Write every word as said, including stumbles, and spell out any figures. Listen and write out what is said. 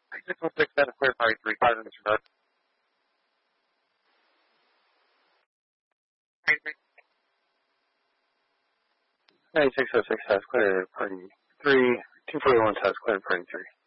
six one six, that is clear, party three, five minutes regard. ninety-six oh six, has clear, party three, two forty-one, has clear, party three.